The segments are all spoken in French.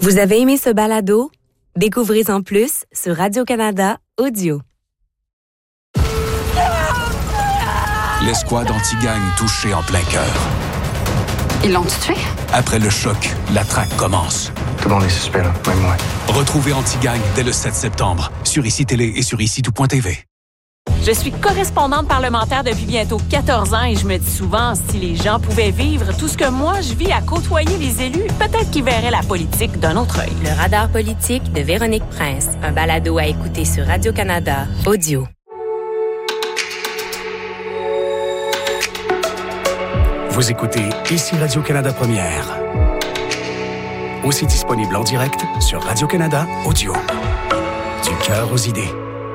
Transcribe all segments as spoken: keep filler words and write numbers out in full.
Vous avez aimé ce balado? Découvrez-en plus sur Radio-Canada Audio. L'escouade anti-gang touchée en plein cœur. Ils l'ont tué? Après le choc, la traque commence. Tout le monde est suspect, là, même moi. Retrouvez Anti-Gang dès le sept septembre sur Ici Télé et sur ici tout point t v. Je suis correspondante parlementaire depuis bientôt quatorze ans et je me dis souvent, si les gens pouvaient vivre tout ce que moi je vis à côtoyer les élus, peut-être qu'ils verraient la politique d'un autre œil. Le radar politique de Véronique Prince, un balado à écouter sur Radio-Canada Audio. Vous écoutez Ici Radio-Canada Première. Aussi disponible en direct sur Radio-Canada Audio. Du cœur aux idées.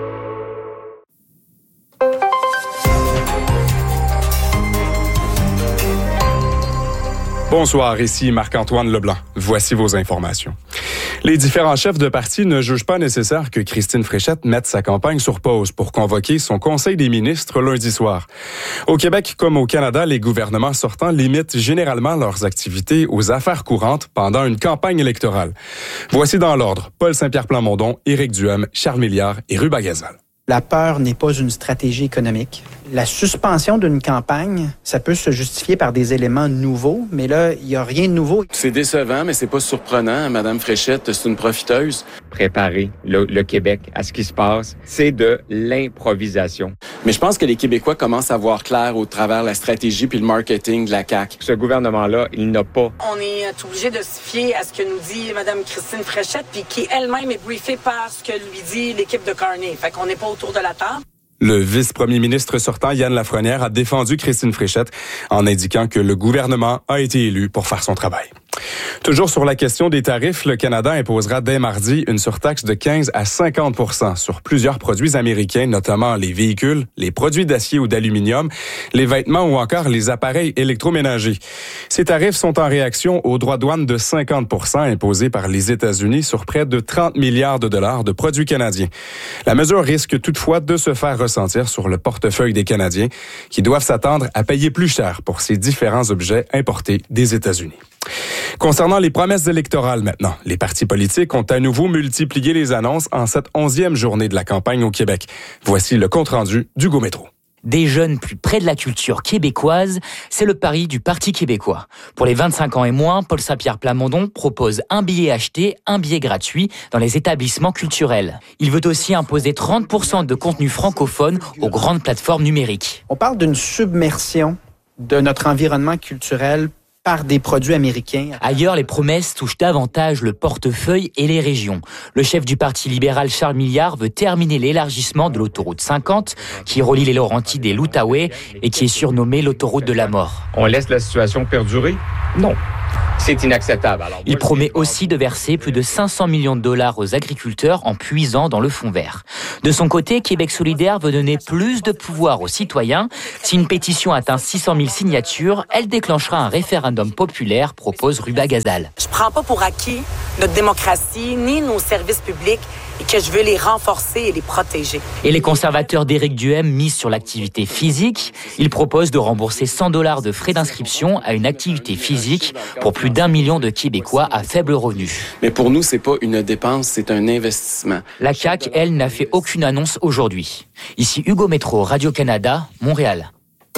Bonsoir, ici Marc-Antoine Leblanc. Voici vos informations. Les différents chefs de parti ne jugent pas nécessaire que Christine Fréchette mette sa campagne sur pause pour convoquer son Conseil des ministres lundi soir. Au Québec comme au Canada, les gouvernements sortants limitent généralement leurs activités aux affaires courantes pendant une campagne électorale. Voici dans l'ordre Paul Saint-Pierre Plamondon, Éric Duhem, Charles Milliard et Ruba Gazal. La peur n'est pas une stratégie économique. La suspension d'une campagne, ça peut se justifier par des éléments nouveaux, mais là, il n'y a rien de nouveau. C'est décevant, mais c'est pas surprenant. Madame Fréchette, c'est une profiteuse. Préparer le, le Québec à ce qui se passe, c'est de l'improvisation. Mais je pense que les Québécois commencent à voir clair au travers la stratégie puis le marketing de la C A Q. Ce gouvernement-là, il n'a pas. On est obligé de se fier à ce que nous dit Mme Christine Fréchette, puis qui elle-même est briefée par ce que lui dit l'équipe de Carney. Fait qu'on n'est pas autour de la table. Le vice-premier ministre sortant, Yann Lafrenière, a défendu Christine Fréchette en indiquant que le gouvernement a été élu pour faire son travail. Toujours sur la question des tarifs, le Canada imposera dès mardi une surtaxe de quinze à cinquante pour cent sur plusieurs produits américains, notamment les véhicules, les produits d'acier ou d'aluminium, les vêtements ou encore les appareils électroménagers. Ces tarifs sont en réaction aux droits de douane de cinquante pour cent imposés par les États-Unis sur près de trente milliards de dollars de produits canadiens. La mesure risque toutefois de se faire ressentir sur le portefeuille des Canadiens qui doivent s'attendre à payer plus cher pour ces différents objets importés des États-Unis. Concernant les promesses électorales maintenant, les partis politiques ont à nouveau multiplié les annonces en cette onzième journée de la campagne au Québec. Voici le compte-rendu d'Hugo Métro. Des jeunes plus près de la culture québécoise, c'est le pari du Parti québécois. Pour les vingt-cinq ans et moins, Paul Saint-Pierre Plamondon propose un billet acheté, un billet gratuit dans les établissements culturels. Il veut aussi imposer trente pour cent de contenu francophone aux grandes plateformes numériques. On parle d'une submersion de notre environnement culturel par des produits américains. Ailleurs, les promesses touchent davantage le portefeuille et les régions. Le chef du Parti libéral, Charles Milliard, veut terminer l'élargissement de l'autoroute cinquante, qui relie les Laurentides et l'Outaouais et qui est surnommée l'autoroute de la mort. On laisse la situation perdurer? Non. C'est inacceptable. Alors, Il promet aussi de verser plus de cinq cents millions de dollars aux agriculteurs en puisant dans le fonds vert. De son côté, Québec solidaire veut donner plus de pouvoir aux citoyens. Si une pétition atteint six cent mille signatures, elle déclenchera un référendum populaire, propose Ruba Gazal. Je prends pas pour acquis notre démocratie ni nos services publics et que je veux les renforcer et les protéger. Et les conservateurs d'Éric Duhem misent sur l'activité physique. Ils proposent de rembourser cent dollars de frais d'inscription à une activité physique pour plus d'un million de Québécois à faible revenu. Mais pour nous, c'est pas une dépense, c'est un investissement. La C A Q, elle, n'a fait aucune annonce aujourd'hui. Ici Hugo Métro, Radio-Canada, Montréal.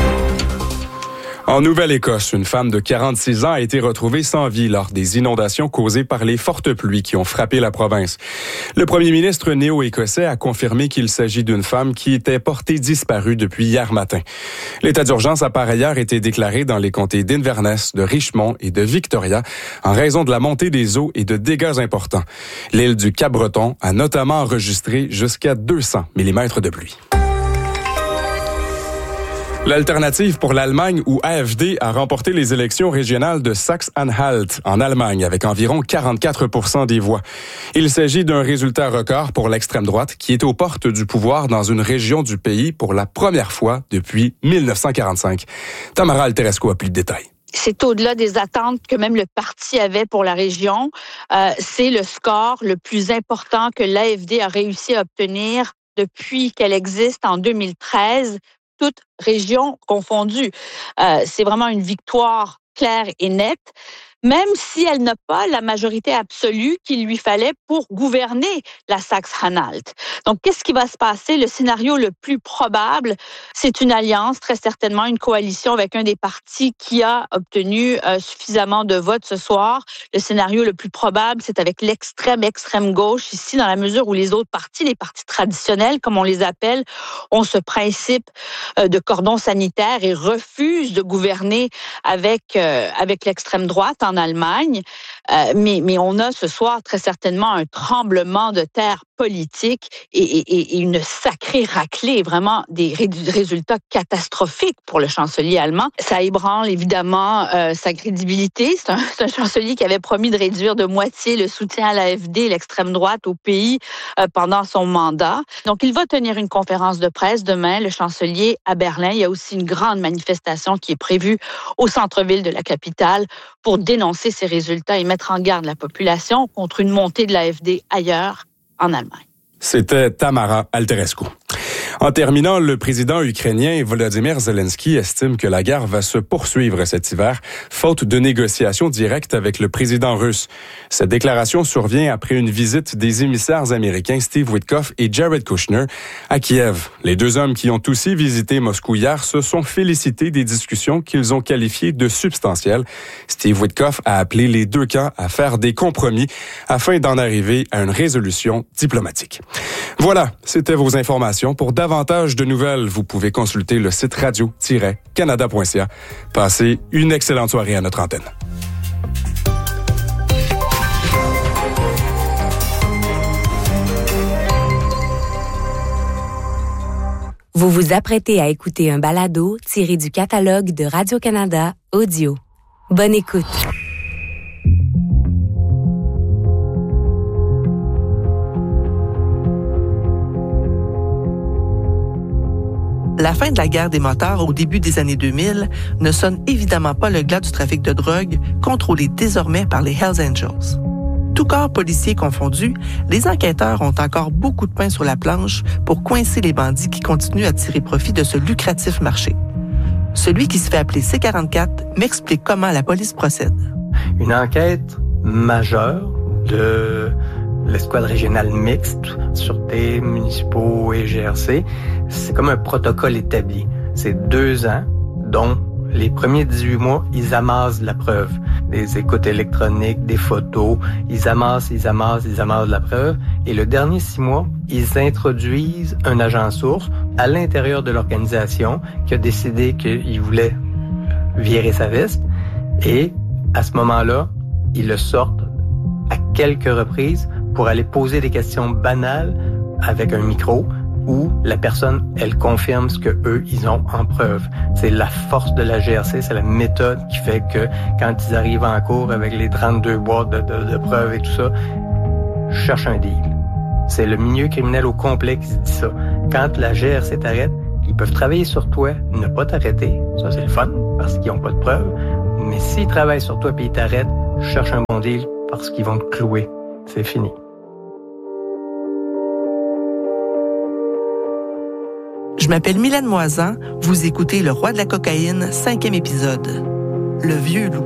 En Nouvelle-Écosse, une femme de quarante-six ans a été retrouvée sans vie lors des inondations causées par les fortes pluies qui ont frappé la province. Le premier ministre néo-écossais a confirmé qu'il s'agit d'une femme qui était portée disparue depuis hier matin. L'état d'urgence a par ailleurs été déclaré dans les comtés d'Inverness, de Richmond et de Victoria en raison de la montée des eaux et de dégâts importants. L'île du Cap-Breton a notamment enregistré jusqu'à deux cents millimètres de pluie. L'Alternative pour l'Allemagne, ou A F D, a remporté les élections régionales de Saxe-Anhalt, en Allemagne, avec environ quarante-quatre pour cent des voix. Il s'agit d'un résultat record pour l'extrême droite, qui est aux portes du pouvoir dans une région du pays pour la première fois depuis mille neuf cent quarante-cinq. Tamara Alteresco a plus de détails. C'est au-delà des attentes que même le parti avait pour la région. Euh, c'est le score le plus important que l'A F D a réussi à obtenir depuis qu'elle existe en deux mille treize, toutes régions confondues. Euh, c'est vraiment une victoire claire et nette. même si elle n'a pas la majorité absolue qu'il lui fallait pour gouverner la Saxe-Anhalt. Donc, qu'est-ce qui va se passer? Le scénario le plus probable, c'est une alliance, très certainement une coalition avec un des partis qui a obtenu euh, suffisamment de votes ce soir. Le scénario le plus probable, c'est avec l'extrême, extrême gauche ici, dans la mesure où les autres partis, les partis traditionnels, comme on les appelle, ont ce principe euh, de cordon sanitaire et refusent de gouverner avec, euh, avec l'extrême droite en Allemagne. Euh, mais, mais on a ce soir très certainement un tremblement de terre politique et, et, et une sacrée raclée, vraiment des résultats catastrophiques pour le chancelier allemand. Ça ébranle évidemment euh, sa crédibilité. C'est un, c'est un chancelier qui avait promis de réduire de moitié le soutien à l'A F D, l'extrême droite au pays euh, pendant son mandat. Donc il va tenir une conférence de presse demain, le chancelier à Berlin. Il y a aussi une grande manifestation qui est prévue au centre-ville de la capitale pour dénoncer ces résultats et mettre en garde la population contre une montée de l'A F D ailleurs en Allemagne. C'était Tamara Alterescu. En terminant, le président ukrainien Volodymyr Zelensky estime que la guerre va se poursuivre cet hiver, faute de négociations directes avec le président russe. Cette déclaration survient après une visite des émissaires américains Steve Witkoff et Jared Kushner à Kiev. Les deux hommes qui ont aussi visité Moscou hier se sont félicités des discussions qu'ils ont qualifiées de substantielles. Steve Witkoff a appelé les deux camps à faire des compromis afin d'en arriver à une résolution diplomatique. Voilà, c'était vos informations. Pour davantage de nouvelles, vous pouvez consulter le site radio tiret canada point c a. Passez une excellente soirée à notre antenne. Vous vous apprêtez à écouter un balado tiré du catalogue de Radio-Canada Audio. Bonne écoute. La fin de la guerre des motards au début des années deux mille ne sonne évidemment pas le glas du trafic de drogue, contrôlé désormais par les Hells Angels. Tout corps policier confondu, les enquêteurs ont encore beaucoup de pain sur la planche pour coincer les bandits qui continuent à tirer profit de ce lucratif marché. Celui qui se fait appeler C quarante-quatre m'explique comment la police procède. Une enquête majeure de l'escouade régionale mixte, sûreté, municipaux et G R C, c'est comme un protocole établi. C'est deux ans, dont les premiers dix-huit mois, ils amassent de la preuve. Des écoutes électroniques, des photos, ils amassent, ils amassent, ils amassent de la preuve. Et le dernier six mois, ils introduisent un agent source à l'intérieur de l'organisation qui a décidé qu'il voulait virer sa veste. Et à ce moment-là, ils le sortent à quelques reprises pour aller poser des questions banales avec un micro où la personne, elle confirme ce que eux ils ont en preuve. C'est la force de la G R C, c'est la méthode qui fait que quand ils arrivent en cours avec les trente-deux boîtes de, de, de preuves et tout ça, je cherche un deal. C'est le milieu criminel au complet qui se dit ça. Quand la G R C t'arrête, ils peuvent travailler sur toi, ne pas t'arrêter. Ça, c'est le fun, parce qu'ils n'ont pas de preuves. Mais s'ils travaillent sur toi et ils t'arrêtent, je cherche un bon deal parce qu'ils vont te clouer. C'est fini. Je m'appelle Mylène Moisan, vous écoutez Le Roi de la cocaïne, cinquième épisode. Le vieux loup.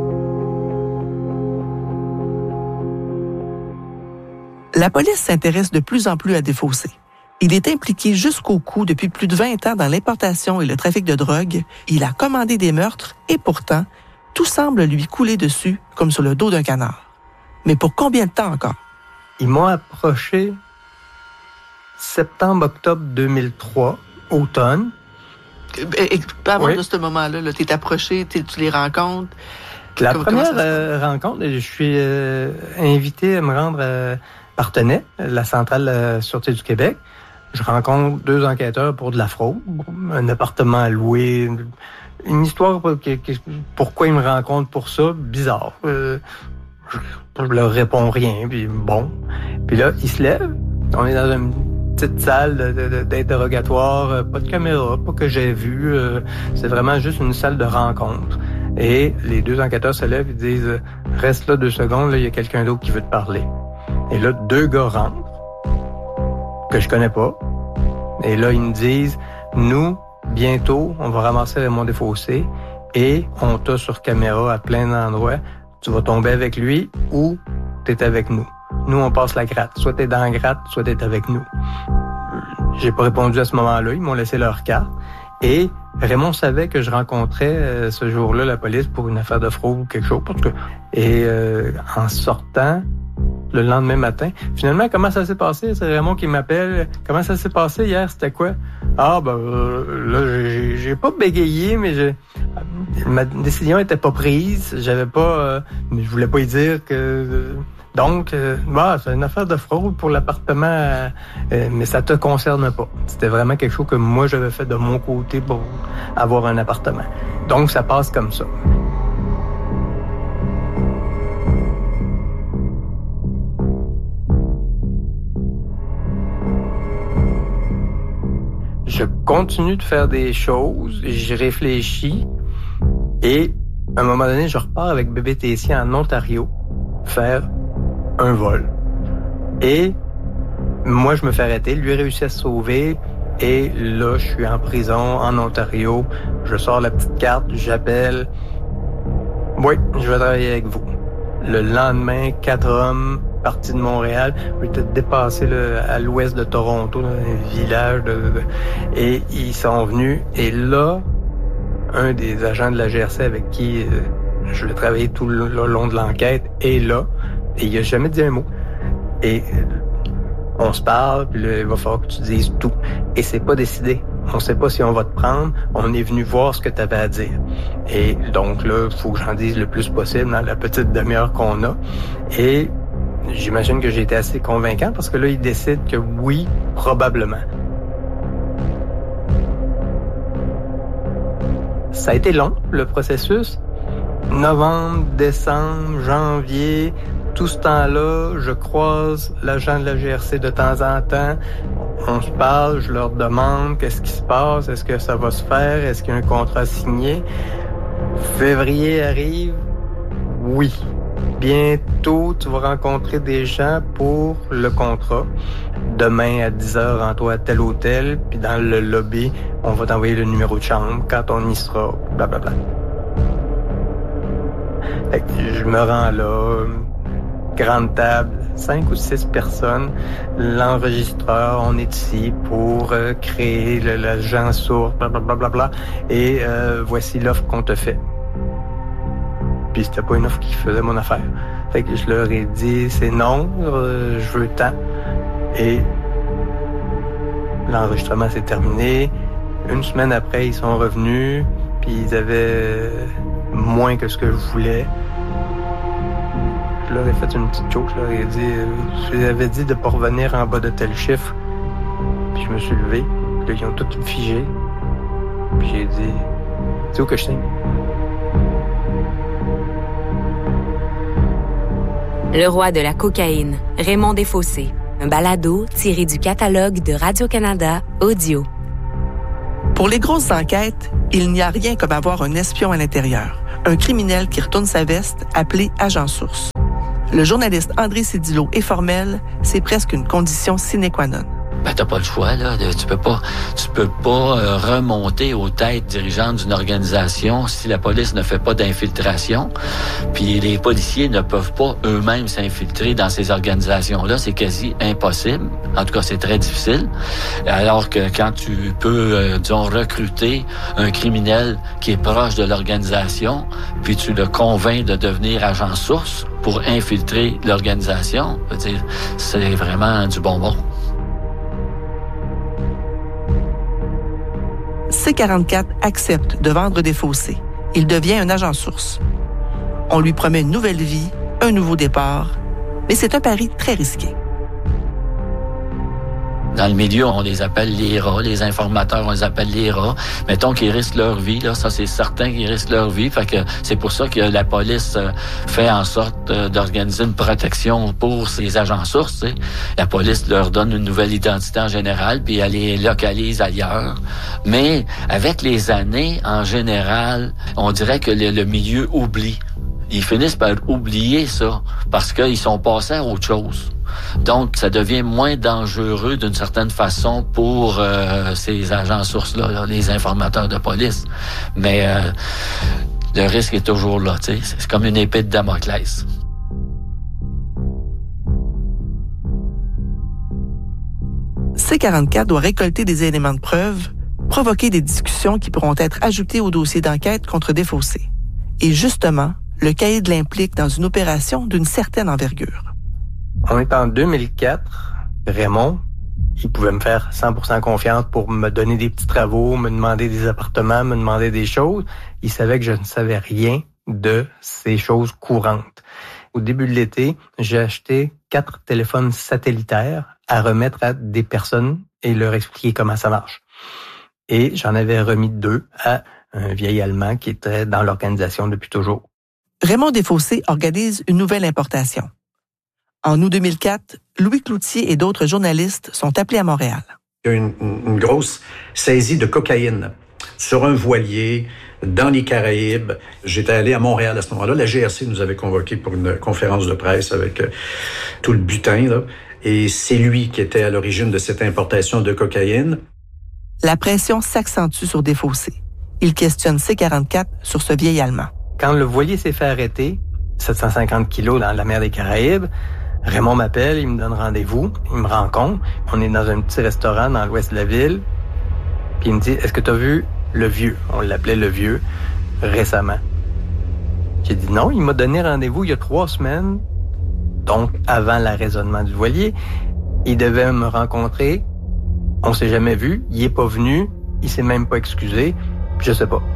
La police s'intéresse de plus en plus à Desfossés. Il est impliqué jusqu'au cou depuis plus de vingt ans dans l'importation et le trafic de drogue. Il a commandé des meurtres et pourtant, tout semble lui couler dessus comme sur le dos d'un canard. Mais pour combien de temps encore? Ils m'ont approché septembre-octobre deux mille trois, automne. Avant oui. de ce moment-là, là, t'es approché, t'es, tu les rencontres. La Comment, première comment euh, rencontre, je suis euh, invité à me rendre à Partenay, la centrale euh, Sûreté du Québec. Je rencontre deux enquêteurs pour de la fraude, un appartement à louer, une histoire pour, que, que, pourquoi ils me rencontrent pour ça, bizarre. Euh, je, je leur réponds rien, puis bon. Puis là, ils se lèvent, on est dans une petite salle de, de, d'interrogatoire, pas de caméra, pas que j'ai vu, euh, c'est vraiment juste une salle de rencontre. Et les deux enquêteurs se lèvent et disent « Reste là deux secondes, il y a quelqu'un d'autre qui veut te parler. » Et là, deux gars rentrent, que je connais pas. Et là, ils me disent « Nous, bientôt, on va ramasser Raymond Desfossés et on t'a sur caméra à plein d'endroits. Tu vas tomber avec lui ou t'es avec nous. Nous, on passe la gratte. Soit t'es dans la gratte, soit t'es avec nous. J'ai pas répondu à ce moment-là. Ils m'ont laissé leur carte. Et Raymond savait que je rencontrais euh, ce jour-là la police pour une affaire de fraude ou quelque chose. Parce que... Et euh, en sortant, le lendemain matin, finalement, comment ça s'est passé? C'est Raymond qui m'appelle. Comment ça s'est passé hier? C'était quoi? Ah, ben euh, là, j'ai, j'ai pas bégayé, mais j'ai... ma décision était pas prise. J'avais pas... Euh, mais je voulais pas y dire que... Euh, donc, euh, bah, c'est une affaire de fraude pour l'appartement, euh, euh, mais ça te concerne pas. C'était vraiment quelque chose que moi, j'avais fait de mon côté pour avoir un appartement. Donc, ça passe comme ça. Je continue de faire des choses, j'y réfléchis, et à un moment donné, je repars avec bébé Tessier en Ontario faire un vol. Et moi, je me fais arrêter. Lui réussit à se sauver. Et là, je suis en prison en Ontario. Je sors la petite carte, j'appelle. Oui, je vais travailler avec vous. Le lendemain, quatre hommes partis de Montréal. J'étais dépassé là, à l'ouest de Toronto, dans un village. De, de, et ils sont venus. Et là, un des agents de la G R C avec qui euh, je vais travailler tout le, le long de l'enquête est là. Et il a jamais dit un mot. Et on se parle, puis là, il va falloir que tu dises tout. Et c'est pas décidé. On sait pas si on va te prendre. On est venu voir ce que tu avais à dire. Et donc là, il faut que j'en dise le plus possible dans la petite demi-heure qu'on a. Et j'imagine que j'ai été assez convaincant parce que là, il décide que oui, probablement. Ça a été long, le processus. Novembre, décembre, janvier... Tout ce temps-là, je croise l'agent de la G R C de temps en temps. On se parle, je leur demande qu'est-ce qui se passe, est-ce que ça va se faire, est-ce qu'il y a un contrat signé. Février arrive, oui. Bientôt, tu vas rencontrer des gens pour le contrat. Demain à dix heures, rends-toi à tel hôtel, puis dans le lobby, on va t'envoyer le numéro de chambre quand on y sera, blablabla. Fait que je me rends là... grande table, cinq ou six personnes, l'enregistreur, on est ici pour euh, créer le, l'agent sourd, blablabla, bla, bla, bla, et euh, voici l'offre qu'on te fait. Puis c'était pas une offre qui faisait mon affaire. Fait que je leur ai dit, c'est non, euh, je veux tant. Et l'enregistrement s'est terminé. Une semaine après, ils sont revenus, puis ils avaient moins que ce que je voulais. Je leur ai fait une petite joke, je leur ai dit, je leur avais dit de ne pas revenir en bas de tel chiffre. Puis je me suis levé, puis là, ils ont tout figé. Puis j'ai dit, c'est où que je signe? Le roi de la cocaïne, Raymond Desfossés. Un balado tiré du catalogue de Radio-Canada Audio. Pour les grosses enquêtes, il n'y a rien comme avoir un espion à l'intérieur. Un criminel qui retourne sa veste, appelé agent source. Le journaliste André Cédillo est formel, c'est presque une condition sine qua non. Ben, t'as pas le choix, là. Tu peux pas, tu peux pas euh, remonter aux têtes dirigeantes d'une organisation si la police ne fait pas d'infiltration. Puis les policiers ne peuvent pas eux-mêmes s'infiltrer dans ces organisations-là. C'est quasi impossible. En tout cas, c'est très difficile. Alors que quand tu peux, euh, disons, recruter un criminel qui est proche de l'organisation, puis tu le convaincs de devenir agent source pour infiltrer l'organisation, je veux dire, c'est vraiment du bonbon. C quarante-quatre accepte de vendre Desfossés. Il devient un agent source. On lui promet une nouvelle vie, un nouveau départ, mais c'est un pari très risqué. Dans le milieu, on les appelle les rats, les informateurs, on les appelle les rats. Mettons qu'ils risquent leur vie, là, ça c'est certain qu'ils risquent leur vie. Fait que c'est pour ça que la police fait en sorte d'organiser une protection pour ces agents sources. T'sais. La police leur donne une nouvelle identité en général, puis elle les localise ailleurs. Mais avec les années, en général, on dirait que le, le milieu oublie. Ils finissent par oublier ça, parce qu'ils sont passés à autre chose. Donc, ça devient moins dangereux d'une certaine façon pour euh, ces agents sources-là, là, les informateurs de police. Mais euh, le risque est toujours là. Tu sais. C'est comme une épée de Damoclès. C quarante-quatre doit récolter des éléments de preuve, provoquer des discussions qui pourront être ajoutées au dossier d'enquête contre Desfossés. Et justement, le cahier de l'implique dans une opération d'une certaine envergure. On est en deux mille quatre. Raymond, il pouvait me faire cent pour cent confiance pour me donner des petits travaux, me demander des appartements, me demander des choses. Il savait que je ne savais rien de ces choses courantes. Au début de l'été, j'ai acheté quatre téléphones satellitaires à remettre à des personnes et leur expliquer comment ça marche. Et j'en avais remis deux à un vieil Allemand qui était dans l'organisation depuis toujours. Raymond Desfossés organise une nouvelle importation. En août deux mille quatre, Louis Cloutier et d'autres journalistes sont appelés à Montréal. Il y a une, une grosse saisie de cocaïne sur un voilier dans les Caraïbes. J'étais allé à Montréal à ce moment-là. La G R C nous avait convoqués pour une conférence de presse avec euh, tout le butin, là. Et c'est lui qui était à l'origine de cette importation de cocaïne. La pression s'accentue sur Desfossés. Il questionne C quarante-quatre sur ce vieil Allemand. Quand le voilier s'est fait arrêter, sept cent cinquante kilos dans la mer des Caraïbes, Raymond m'appelle, il me donne rendez-vous, il me rencontre. On est dans un petit restaurant dans l'ouest de la ville. Puis il me dit, est-ce que tu as vu le vieux? On l'appelait le vieux, récemment. J'ai dit non, il m'a donné rendez-vous il y a trois semaines, donc avant l'arraisonnement du voilier. Il devait me rencontrer, on s'est jamais vu, il est pas venu, il s'est même pas excusé, je sais pas.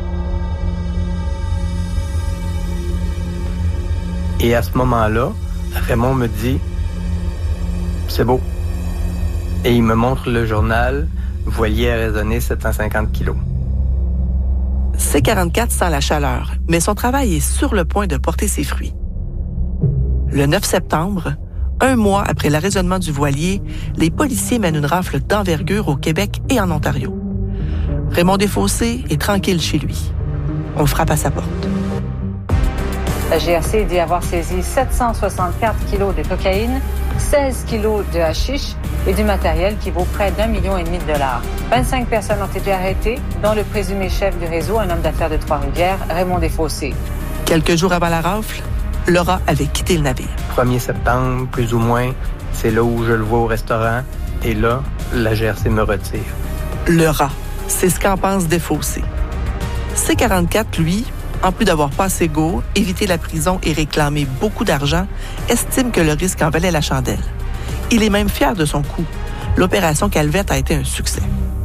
Et à ce moment-là, Raymond me dit « C'est beau ». Et il me montre le journal « Voilier à raisonner sept cent cinquante kilos ». C quarante-quatre sent la chaleur, mais son travail est sur le point de porter ses fruits. Le neuf septembre, un mois après l'arraisonnement du voilier, les policiers mènent une rafle d'envergure au Québec et en Ontario. Raymond Desfossés est tranquille chez lui. On frappe à sa porte. La G R C dit avoir saisi sept cent soixante-quatre kilos de cocaïne, seize kilos de hashish et du matériel qui vaut près d'un million et demi de dollars. vingt-cinq personnes ont été arrêtées, dont le présumé chef du réseau, un homme d'affaires de Trois-Rivières, Raymond Desfossés. Quelques jours avant la rafle, Laura avait quitté le navire. premier septembre, plus ou moins, c'est là où je le vois au restaurant. Et là, la G R C me retire. Le rat, c'est ce qu'en pense Desfossés. C quarante-quatre, lui, en plus d'avoir passé go, évité la prison et réclamé beaucoup d'argent, estime que le risque en valait la chandelle. Il est même fier de son coup. L'opération Calvette a été un succès.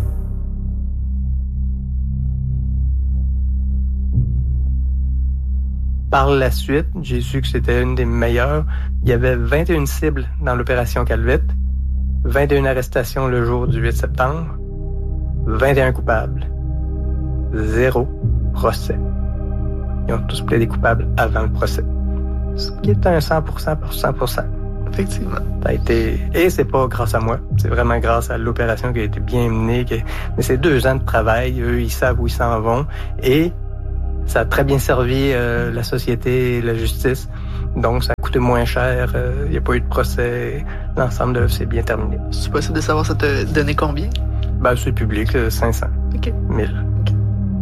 Par la suite, j'ai su que c'était une des meilleures. Il y avait vingt et une cibles dans l'opération Calvette, vingt et une arrestations le jour du huit septembre, vingt et un coupables, zéro procès. Ils ont tous plaidé coupables avant le procès. Ce qui est un cent pour cent pour cent pour cent. Effectivement. Ça a été... Et c'est pas grâce à moi. C'est vraiment grâce à l'opération qui a été bien menée. Qui... Mais c'est deux ans de travail. Eux, ils savent où ils s'en vont. Et ça a très bien servi euh, la société et la justice. Donc, ça a coûté moins cher. Il euh, n'y a pas eu de procès. L'ensemble de l'œuvre s'est bien terminé. C'est possible de savoir ça te donnait combien? Ben, c'est public, cinq cents. OK. mille. OK.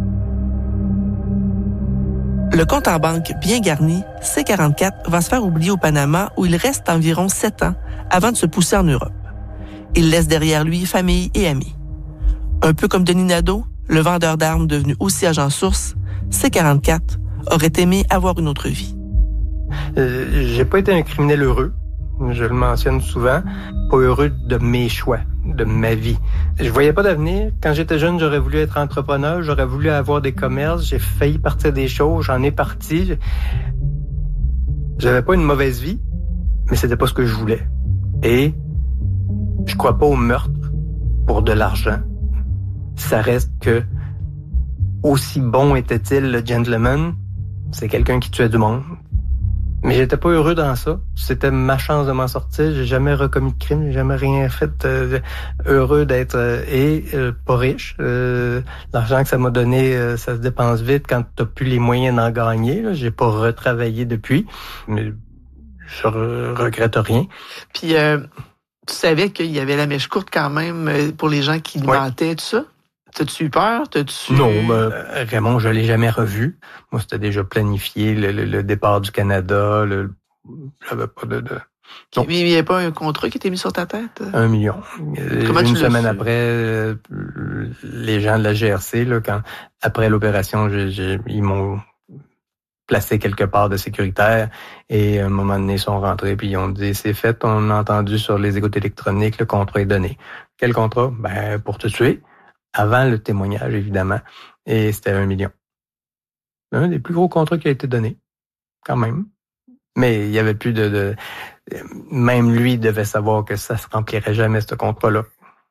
Le compte en banque bien garni, C quarante-quatre va se faire oublier au Panama où il reste environ sept ans avant de se pousser en Europe. Il laisse derrière lui famille et amis. Un peu comme Denis Nadeau, le vendeur d'armes devenu aussi agent source, C quarante-quatre aurait aimé avoir une autre vie. Euh, j'ai pas été un criminel heureux, je le mentionne souvent, pas heureux de mes choix, de ma vie. Je voyais pas d'avenir. Quand j'étais jeune, j'aurais voulu être entrepreneur, j'aurais voulu avoir des commerces, j'ai failli partir des choses, j'en ai parti. J'avais pas une mauvaise vie, mais c'était pas ce que je voulais. Et je crois pas au meurtre pour de l'argent. Ça reste que, aussi bon était-il le gentleman, c'est quelqu'un qui tuait du monde. Mais j'étais pas heureux dans ça. C'était ma chance de m'en sortir. J'ai jamais recommis de crime, j'ai jamais rien fait. Euh, heureux d'être euh, et euh, pas riche. Euh, l'argent que ça m'a donné, euh, ça se dépense vite quand t'as plus les moyens d'en gagner. Là. J'ai pas retravaillé depuis, mais je re- regrette rien. Puis euh, tu savais qu'il y avait la mèche courte quand même pour les gens qui ouais. mentaient, tout ça? T'as-tu eu peur? T'as-tu... Non, ben, Raymond, je l'ai jamais revu. Moi, c'était déjà planifié, le, le, le départ du Canada. Le... J'avais pas de... de... Donc, mais il n'y avait pas un contrat qui était mis sur ta tête? Un million. Comment Une tu semaine l'as après, les gens de la G R C, là, quand après l'opération, j'ai, j'ai, ils m'ont placé quelque part de sécuritaire et à un moment donné, ils sont rentrés puis ils ont dit, c'est fait, on a entendu sur les écoutes électroniques, le contrat est donné. Quel contrat? Ben, pour te tuer. Avant le témoignage, évidemment. Et c'était un million. Un des plus gros contrats qui a été donné. Quand même. Mais il y avait plus de, de... Même lui devait savoir que ça se remplirait jamais, ce contrat-là.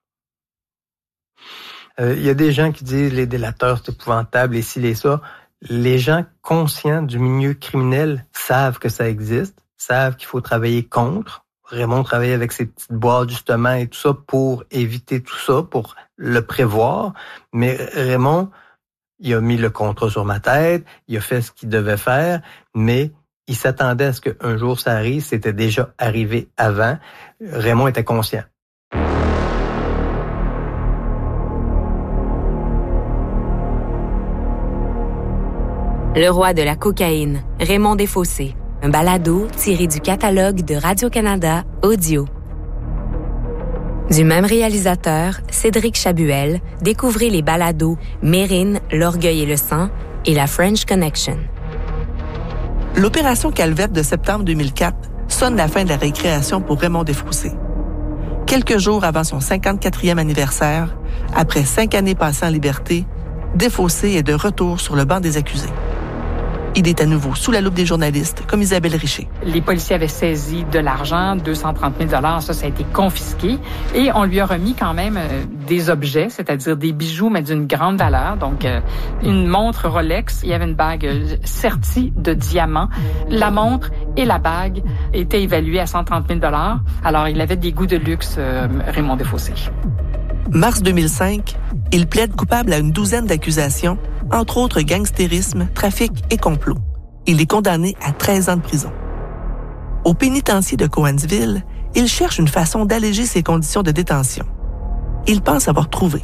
Euh, il y a des gens qui disent les délateurs, c'est épouvantable, et ci, et ça. Les gens conscients du milieu criminel savent que ça existe, savent qu'il faut travailler contre. Raymond travaillait avec ses petites boîtes, justement, et tout ça pour éviter tout ça, pour le prévoir. Mais Raymond, il a mis le contrat sur ma tête, il a fait ce qu'il devait faire, mais il s'attendait à ce qu'un jour ça arrive, c'était déjà arrivé avant. Raymond était conscient. Le roi de la cocaïne, Raymond Desfossés. Un balado tiré du catalogue de Radio-Canada Audio. Du même réalisateur, Cédric Chabuel, découvrez les balados Mérine, L'Orgueil et le sang et La French Connection. L'opération Calvette de septembre deux mille quatre sonne la fin de la récréation pour Raymond Desfossés. Quelques jours avant son cinquante-quatrième anniversaire, après cinq années passées en liberté, Desfossés est de retour sur le banc des accusés. Il est à nouveau sous la loupe des journalistes, comme Isabelle Richer. Les policiers avaient saisi de l'argent, deux cent trente mille dollars, ça, ça a été confisqué. Et on lui a remis quand même euh, des objets, c'est-à-dire des bijoux, mais d'une grande valeur. Donc, euh, une montre Rolex, il y avait une bague euh, sertie de diamants. La montre et la bague étaient évaluées à cent trente mille dollars. Alors, il avait des goûts de luxe, euh, Raymond Desfossés. Mars deux mille cinq, il plaide coupable à une douzaine d'accusations, entre autres gangstérisme, trafic et complot. Il est condamné à treize ans de prison. Au pénitencier de Cowansville, il cherche une façon d'alléger ses conditions de détention. Il pense avoir trouvé.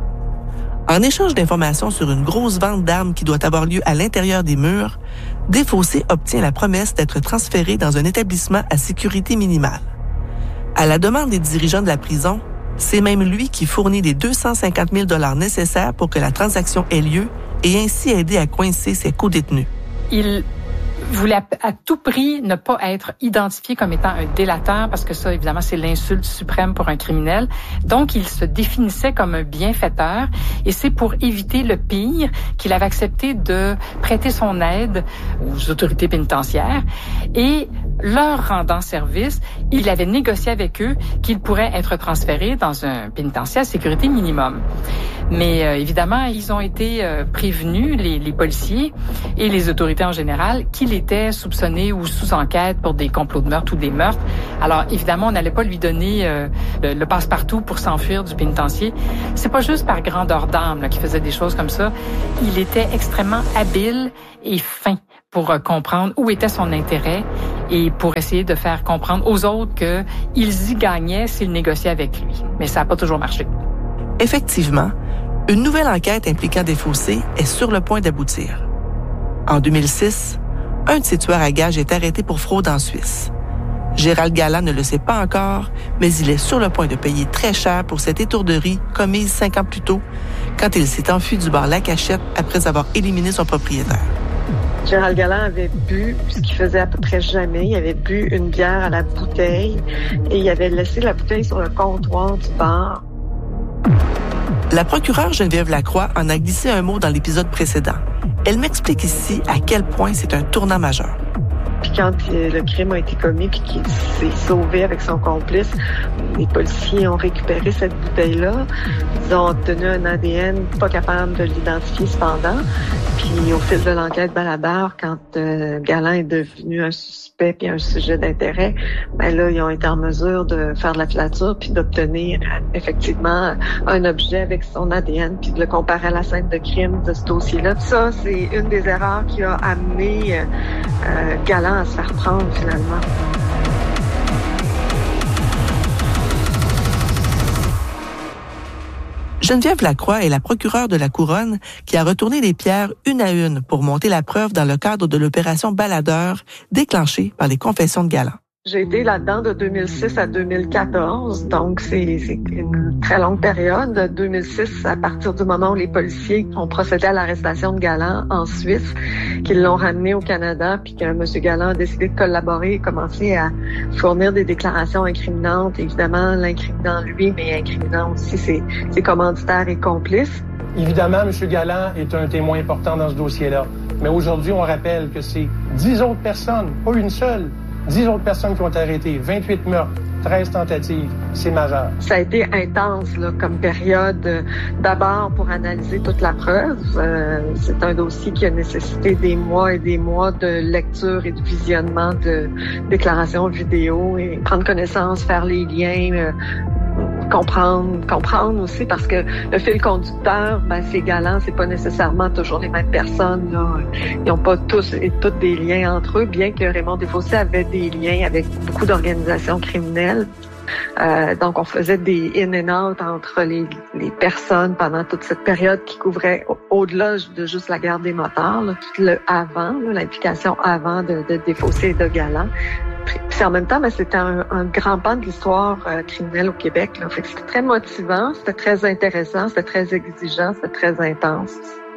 En échange d'informations sur une grosse vente d'armes qui doit avoir lieu à l'intérieur des murs, Desfossés obtient la promesse d'être transféré dans un établissement à sécurité minimale. À la demande des dirigeants de la prison, c'est même lui qui fournit les deux cent cinquante mille dollars nécessaires pour que la transaction ait lieu et ainsi aider à coincer ses co-détenus. Il voulait à tout prix ne pas être identifié comme étant un délateur, parce que ça, évidemment, c'est l'insulte suprême pour un criminel. Donc, il se définissait comme un bienfaiteur, et c'est pour éviter le pire qu'il avait accepté de prêter son aide aux autorités pénitentiaires, et leur rendant service, il avait négocié avec eux qu'il pourrait être transféré dans un pénitencier à sécurité minimum. Mais euh, évidemment, ils ont été euh, prévenus, les, les policiers et les autorités en général, qu'il était soupçonné ou sous enquête pour des complots de meurtre ou des meurtres. Alors évidemment, on n'allait pas lui donner euh, le, le passe-partout pour s'enfuir du pénitencier. C'est pas juste par grandeur d'âme là, qu'il faisait des choses comme ça. Il était extrêmement habile et fin pour euh, comprendre où était son intérêt et pour essayer de faire comprendre aux autres qu'ils y gagnaient s'ils négociaient avec lui. Mais ça n'a pas toujours marché. Effectivement, une nouvelle enquête impliquant Desfossés est sur le point d'aboutir. En deux mille six, un de ses tueurs à gages est arrêté pour fraude en Suisse. Gérald Galland ne le sait pas encore, mais il est sur le point de payer très cher pour cette étourderie commise cinq ans plus tôt, quand il s'est enfui du bar La Cachette après avoir éliminé son propriétaire. Gérald Galland avait bu ce qu'il faisait à peu près jamais. Il avait bu une bière à la bouteille et il avait laissé la bouteille sur le comptoir du bar. La procureure Geneviève Lacroix en a glissé un mot dans l'épisode précédent. Elle m'explique ici à quel point c'est un tournant majeur. Puis quand le crime a été commis puis qu'il s'est sauvé avec son complice, les policiers ont récupéré cette bouteille-là. Ils ont obtenu un A D N pas capable de l'identifier cependant. Puis au fil de l'enquête Balabar, quand euh, Galland est devenu un suspect puis un sujet d'intérêt, ben là, ils ont été en mesure de faire de la filature puis d'obtenir effectivement un objet avec son A D N puis de le comparer à la scène de crime de ce dossier-là. Ça, c'est une des erreurs qui a amené euh, Galland à se faire prendre finalement. Geneviève Lacroix est la procureure de la Couronne qui a retourné les pierres une à une pour monter la preuve dans le cadre de l'opération Baladeur déclenchée par les confessions de Galland. J'ai été là-dedans de deux mille six à deux mille quatorze, donc c'est, c'est une très longue période. De deux mille six, à partir du moment où les policiers ont procédé à l'arrestation de Galland en Suisse, qu'ils l'ont ramené au Canada, puis que M. Galland a décidé de collaborer et commencer à fournir des déclarations incriminantes, évidemment l'incriminant lui, mais incriminant aussi ses, ses commanditaires et complices. Évidemment, M. Galland est un témoin important dans ce dossier-là, mais aujourd'hui, on rappelle que c'est dix autres personnes, pas une seule, dix autres personnes qui ont été arrêtées, vingt-huit meurtres, treize tentatives, c'est majeur. Ça a été intense là, comme période, euh, d'abord pour analyser toute la preuve. Euh, c'est un dossier qui a nécessité des mois et des mois de lecture et de visionnement de déclarations vidéo et prendre connaissance, faire les liens, euh, comprendre, comprendre aussi, parce que le fil conducteur, ben, c'est Galland, c'est pas nécessairement toujours les mêmes personnes, là. Ils n'ont pas tous et toutes des liens entre eux, bien que Raymond Desfossés avait des liens avec beaucoup d'organisations criminelles. Euh, donc, on faisait des in and out entre les, les personnes pendant toute cette période qui couvrait au-delà de juste la guerre des motards, là, tout le avant, là, l'implication avant de, de Desfossés et de Galland. Puis en même temps, ben, c'était un, un grand pan de l'histoire euh, criminelle au Québec. Là. Fait que c'était très motivant, c'était très intéressant, c'était très exigeant, c'était très intense.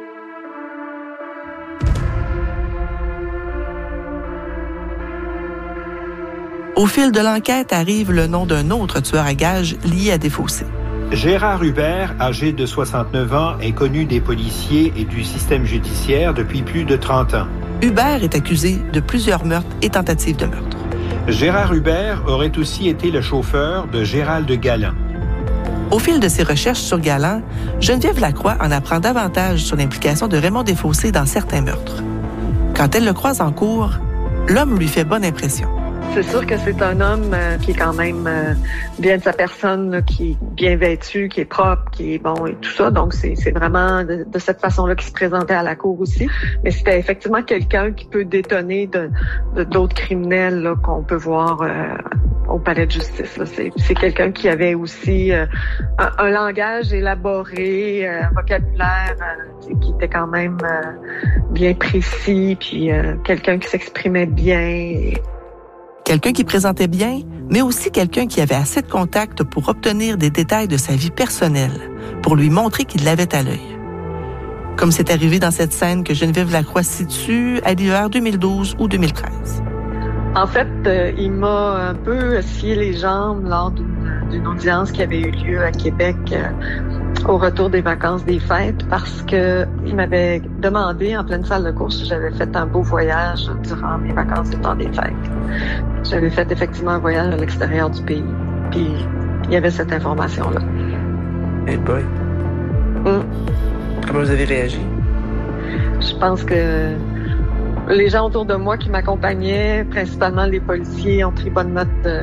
Au fil de l'enquête arrive le nom d'un autre tueur à gages lié à Desfossés. Gérard Hubert, âgé de soixante-neuf ans, est connu des policiers et du système judiciaire depuis plus de trente ans. Hubert est accusé de plusieurs meurtres et tentatives de meurtre. Gérard Hubert aurait aussi été le chauffeur de Gérald Galland. Au fil de ses recherches sur Galland, Geneviève Lacroix en apprend davantage sur l'implication de Raymond Desfossés dans certains meurtres. Quand elle le croise en cours, l'homme lui fait bonne impression. C'est sûr que c'est un homme euh, qui est quand même euh, bien de sa personne, là, qui est bien vêtu, qui est propre, qui est bon et tout ça. Donc, c'est, c'est vraiment de, de cette façon-là qu'il se présentait à la cour aussi. Mais c'était effectivement quelqu'un qui peut détonner de, de d'autres criminels là, qu'on peut voir euh, au palais de justice. Là. C'est, c'est quelqu'un qui avait aussi euh, un, un langage élaboré, euh, un vocabulaire euh, qui était quand même euh, bien précis, puis euh, quelqu'un qui s'exprimait bien. Et, Quelqu'un qui présentait bien, mais aussi quelqu'un qui avait assez de contacts pour obtenir des détails de sa vie personnelle, pour lui montrer qu'il l'avait à l'œil. Comme c'est arrivé dans cette scène que Geneviève Lacroix situe à l'hiver deux mille douze ou deux mille treize. En fait, euh, il m'a un peu scié les jambes lors d'une, d'une audience qui avait eu lieu à Québec euh, au retour des vacances des fêtes, parce que il m'avait demandé en pleine salle de course si j'avais fait un beau voyage durant mes vacances du temps des fêtes. J'avais fait effectivement un voyage à l'extérieur du pays, puis il y avait cette information-là. Hey boy. Mm. Comment vous avez réagi? Je pense que les gens autour de moi qui m'accompagnaient, principalement les policiers, ont pris bonne note de,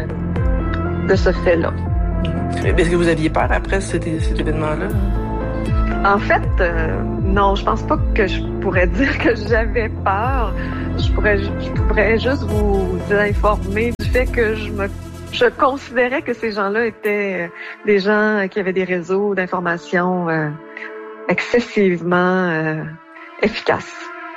de ce fait-là. Est-ce que vous aviez peur après cet, cet événement-là? En fait, euh, non, je pense pas que je pourrais dire que j'avais peur. Je pourrais, je pourrais juste vous informer du fait que je me, je considérais que ces gens-là étaient des gens qui avaient des réseaux d'information euh, excessivement euh, efficaces.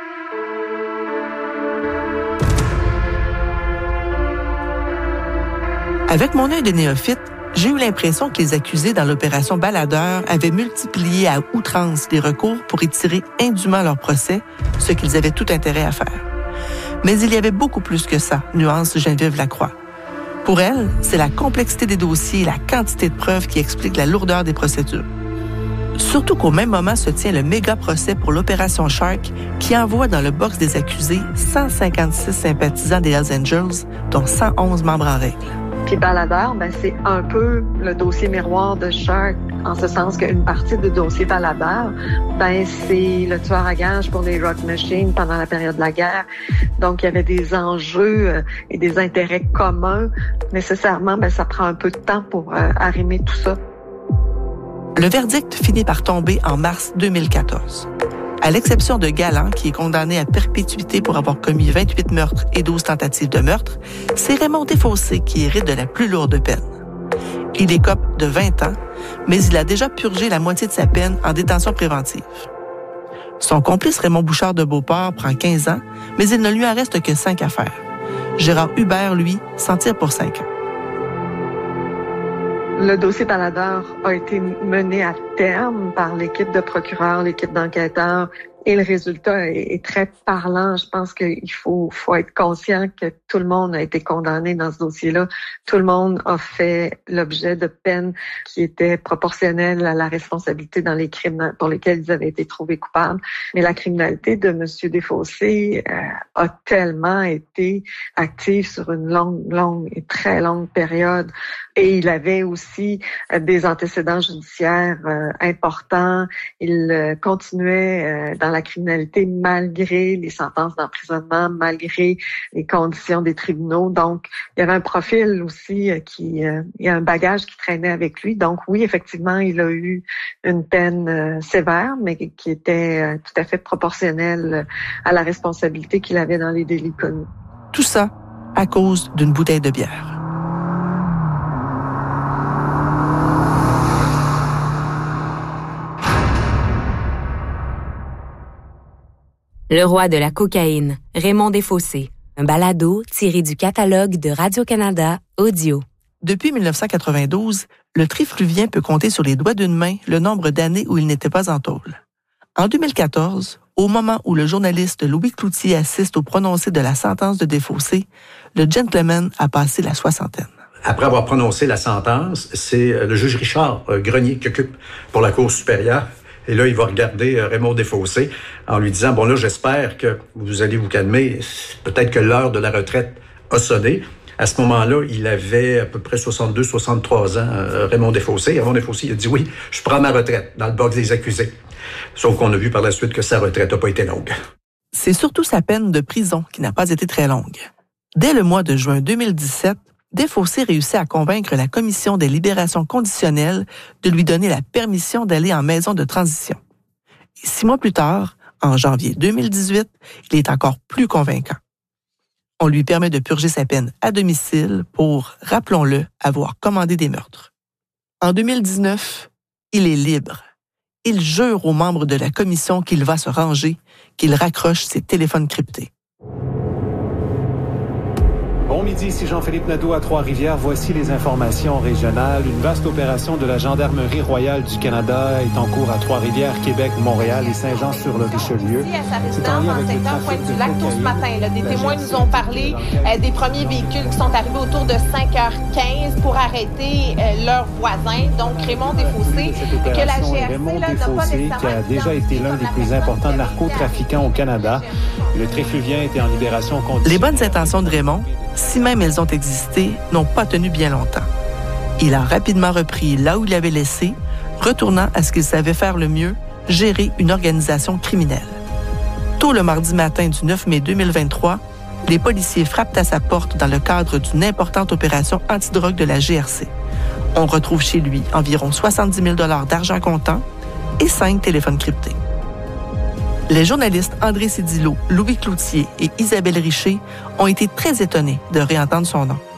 Avec mon œil de néophyte, j'ai eu l'impression que les accusés dans l'opération Baladeur avaient multiplié à outrance les recours pour étirer indûment leur procès, ce qu'ils avaient tout intérêt à faire. Mais il y avait beaucoup plus que ça, nuance Geneviève Lacroix. Pour elle, c'est la complexité des dossiers et la quantité de preuves qui expliquent la lourdeur des procédures. Surtout qu'au même moment se tient le méga procès pour l'opération Shark qui envoie dans le box des accusés cent cinquante-six sympathisants des Hells Angels, dont cent onze membres en règle. Puis Baladeur, ben, c'est un peu le dossier miroir de Shark, en ce sens qu'une partie du dossier Baladeur, ben, c'est le tueur à gages pour les Rock Machines pendant la période de la guerre. Donc, il y avait des enjeux et des intérêts communs. Nécessairement, ben, ça prend un peu de temps pour euh, arrimer tout ça. Le verdict finit par tomber en mars deux mille quatorze. À l'exception de Galland, qui est condamné à perpétuité pour avoir commis vingt-huit meurtres et douze tentatives de meurtre, c'est Raymond Desfossés qui hérite de la plus lourde peine. Il écope de vingt ans, mais il a déjà purgé la moitié de sa peine en détention préventive. Son complice Raymond Bouchard de Beauport prend quinze ans, mais il ne lui en reste que cinq à faire. Gérard Hubert, lui, s'en tire pour cinq ans. Le dossier Baladeur a été mené à terme par l'équipe de procureurs, l'équipe d'enquêteurs, et le résultat est, est très parlant. Je pense qu'il faut, faut être conscient que tout le monde a été condamné dans ce dossier-là. Tout le monde a fait l'objet de peines qui étaient proportionnelles à la responsabilité dans les crimes pour lesquels ils avaient été trouvés coupables. Mais la criminalité de M. Desfossés euh, a tellement été active sur une longue, longue et très longue période. Et il avait aussi euh, des antécédents judiciaires euh, importants. Il euh, continuait euh, dans la criminalité malgré les sentences d'emprisonnement, malgré les conditions des tribunaux. Donc, il y avait un profil aussi euh, qui... Euh, il y a un bagage qui traînait avec lui. Donc, oui, effectivement, il a eu une peine euh, sévère, mais qui était euh, tout à fait proportionnelle à la responsabilité qu'il avait dans les délits commis. Tout ça à cause d'une bouteille de bière. Le roi de la cocaïne, Raymond Desfossés. Un balado tiré du catalogue de Radio-Canada Audio. Depuis dix-neuf cent quatre-vingt-douze, le trifluvien peut compter sur les doigts d'une main le nombre d'années où il n'était pas en tôle. En deux mille quatorze, au moment où le journaliste Louis Cloutier assiste au prononcé de la sentence de Desfossés, le gentleman a passé la soixantaine. Après avoir prononcé la sentence, c'est le juge Richard Grenier qui occupe pour la Cour supérieure. Et là, il va regarder Raymond Desfossés en lui disant, bon là, j'espère que vous allez vous calmer. Peut-être que l'heure de la retraite a sonné. À ce moment-là, il avait à peu près soixante-deux, soixante-trois ans, Raymond Desfossés. Raymond Desfossés, il a dit, oui, je prends ma retraite dans le box des accusés. Sauf qu'on a vu par la suite que sa retraite n'a pas été longue. C'est surtout sa peine de prison qui n'a pas été très longue. Dès le mois de juin deux mille dix-sept, Desfossés réussit à convaincre la Commission des libérations conditionnelles de lui donner la permission d'aller en maison de transition. Et six mois plus tard, en janvier deux mille dix-huit, il est encore plus convaincant. On lui permet de purger sa peine à domicile pour, rappelons-le, avoir commandé des meurtres. En deux mille dix-neuf, il est libre. Il jure aux membres de la commission qu'il va se ranger, qu'il raccroche ses téléphones cryptés. Bon midi, ici Jean-Philippe Nadeau à Trois-Rivières. Voici les informations régionales. Une vaste opération de la Gendarmerie royale du Canada est en cours à Trois-Rivières, Québec, Montréal et Saint-Jean-sur-le-Richelieu. C'est en lien avec le secteur Pointe-du-Lac tôt ce matin. Là, des témoins nous ont parlé euh, des premiers véhicules qui sont arrivés autour de cinq heures quinze pour arrêter euh, leurs voisins. Donc, Raymond Desfossés, que la G R C Raymond là, n'a pas Desfossés, qui a déjà été l'un des plus importants narcotrafiquants au Canada. Le trifluvien était en libération conditionnelle. Les bonnes intentions de Raymond, si même elles ont existé, n'ont pas tenu bien longtemps. Il a rapidement repris là où il avait laissé, retournant à ce qu'il savait faire le mieux, gérer une organisation criminelle. Tôt le mardi matin du neuf mai deux mille vingt-trois, les policiers frappent à sa porte dans le cadre d'une importante opération antidrogue de la G R C. On retrouve chez lui environ soixante-dix mille dollars d'argent comptant et cinq téléphones cryptés. Les journalistes André Cédillo, Louis Cloutier et Isabelle Richer ont été très étonnés de réentendre son nom.